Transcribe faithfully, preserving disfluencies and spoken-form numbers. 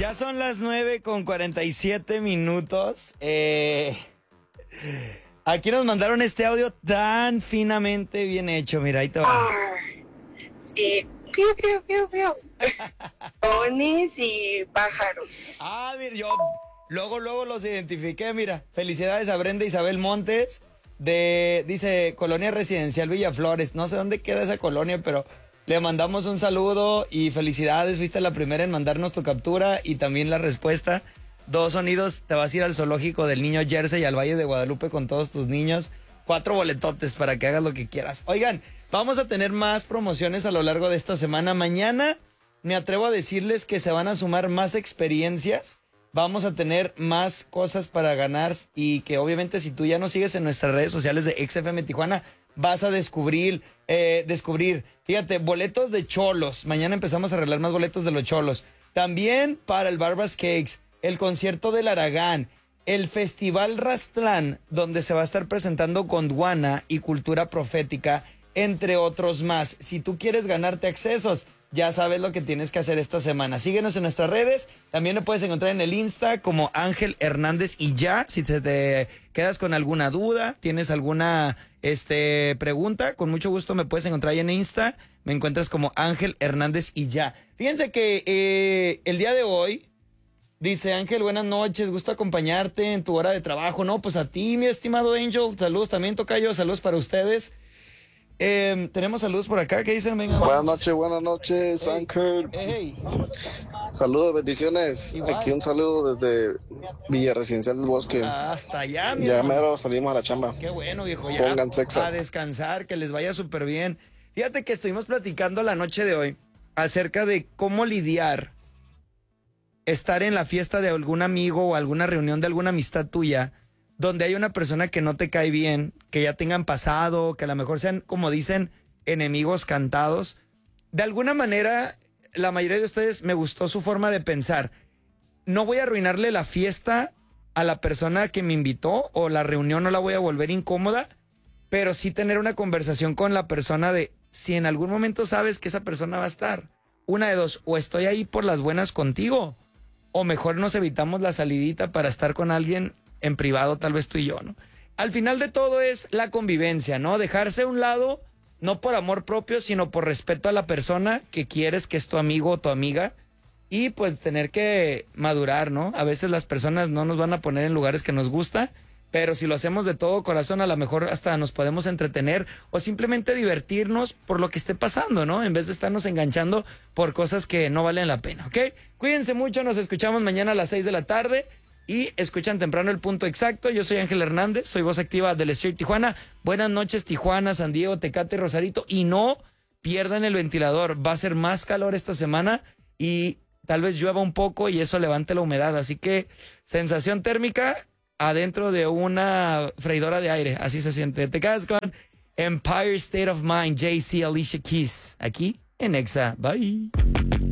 Ya son las nueve con cuarenta y siete minutos. Eh, aquí nos mandaron este audio tan finamente bien hecho. Mira, ahí te va. Ah, y piu, piu, piu, piu. Ponis y pájaros. Ah, mira, yo luego, luego los identifiqué. Mira, felicidades a Brenda Isabel Montes de, dice, Colonia Residencial Villaflores. No sé dónde queda esa colonia, pero le mandamos un saludo y felicidades. Fuiste la primera en mandarnos tu captura y también la respuesta. Dos sonidos, te vas a ir al zoológico del Niño Jersey y al Valle de Guadalupe con todos tus niños. Cuatro boletotes para que hagas lo que quieras. Oigan, vamos a tener más promociones a lo largo de esta semana. Mañana me atrevo a decirles que se van a sumar más experiencias. Vamos a tener más cosas para ganar y que obviamente si tú ya nos sigues en nuestras redes sociales de X F M Tijuana, vas a descubrir, eh, descubrir, fíjate, boletos de cholos. Mañana empezamos a arreglar más boletos de los cholos. También para el Barbas Cakes, el concierto del Aragán, el Festival Rastlán, donde se va a estar presentando Gondwana y Cultura Profética, entre otros más. Si tú quieres ganarte accesos, ya sabes lo que tienes que hacer esta semana. Síguenos en nuestras redes. También me puedes encontrar en el Insta como Ángel Hernández y ya. Si te, te quedas con alguna duda, tienes alguna este, pregunta, con mucho gusto me puedes encontrar ahí en Insta. Me encuentras como Ángel Hernández y ya. Fíjense que eh, el día de hoy, dice Ángel, buenas noches, gusto acompañarte en tu hora de trabajo. No, pues a ti, mi estimado Angel, saludos también, tocayo, saludos para ustedes. Eh, tenemos saludos por acá, ¿qué dicen? Venga, buenas noches, buenas noches, hey, Ángel. Hey. Saludos, bendiciones. Igual. Aquí un saludo desde Villa Residencial del Bosque. Hasta allá, mi Ya hermano. mero salimos a la chamba. Qué bueno, viejo, ya Pongan sexo. a descansar, que les vaya súper bien. Fíjate que estuvimos platicando la noche de hoy acerca de cómo lidiar estar en la fiesta de algún amigo o alguna reunión de alguna amistad tuya donde hay una persona que no te cae bien, que ya tengan pasado, que a lo mejor sean, como dicen, enemigos cantados. De alguna manera, la mayoría de ustedes me gustó su forma de pensar. No voy a arruinarle la fiesta a la persona que me invitó o la reunión no la voy a volver incómoda, pero sí tener una conversación con la persona de si en algún momento sabes que esa persona va a estar. Una de dos, o estoy ahí por las buenas contigo, o mejor nos evitamos la salidita para estar con alguien en privado, tal vez tú y yo, ¿no? Al final de todo es la convivencia, ¿no? Dejarse a un lado, no por amor propio, sino por respeto a la persona que quieres que es tu amigo o tu amiga, y pues tener que madurar, ¿no? A veces las personas no nos van a poner en lugares que nos gusta, pero si lo hacemos de todo corazón, a lo mejor hasta nos podemos entretener o simplemente divertirnos por lo que esté pasando, ¿no? En vez de estarnos enganchando por cosas que no valen la pena, ¿ok? Cuídense mucho, nos escuchamos mañana a las seis de la tarde y escuchan temprano El Punto Exacto. Yo soy Ángel Hernández, soy voz activa del Street Tijuana. Buenas noches, Tijuana, San Diego, Tecate, Rosarito. Y no pierdan el ventilador, va a ser más calor esta semana y tal vez llueva un poco y eso levante la humedad. Así que sensación térmica adentro de una freidora de aire, así se siente. Te quedas con Empire State of Mind, Jay-Z, Alicia Keys, aquí en Exa. Bye.